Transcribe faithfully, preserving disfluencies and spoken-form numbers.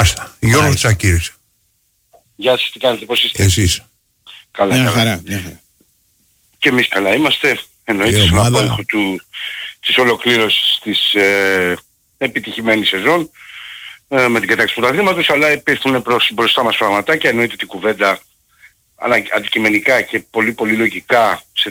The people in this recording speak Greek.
Μάλιστα. Γιώργος Τσακίρης. Γεια σας, τι κάνετε, πώς είστε? Εσείς? Καλά, Μια καλά. χαρά, μια χαρά. Και εμείς καλά είμαστε. Εννοείται Η στον ομάδα. απόϊχο του, της ολοκλήρωσης της ε, επιτυχημένης σεζόν ε, με την κατάκτηση του πρωταθλήματος, αλλά υπήρχαν προς, μπροστά μας πραγματάκια. Εννοείται την κουβέντα, αλλά αντικειμενικά και πολύ πολύ λογικά σε